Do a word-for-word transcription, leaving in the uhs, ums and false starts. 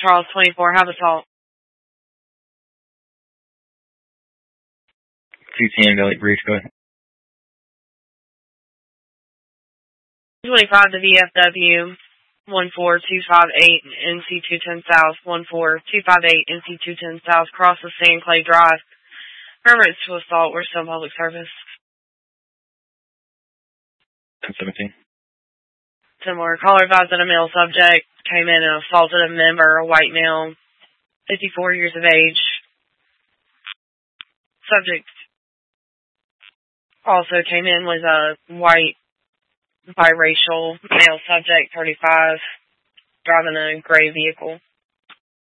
Charles twenty-four, have assault. two ten, Valley Breach, go ahead. twenty-five to V F W, one four two five eight, N C two ten South, one four two five eight, N C two ten South, crosses Sand Clay Drive. Permits to assault, we're still public service. ten seventeen. Similar. Caller advised that a male subject came in and assaulted a member, a white male, fifty-four years of age. Subject also came in with a white biracial male subject, thirty-five, driving a gray vehicle.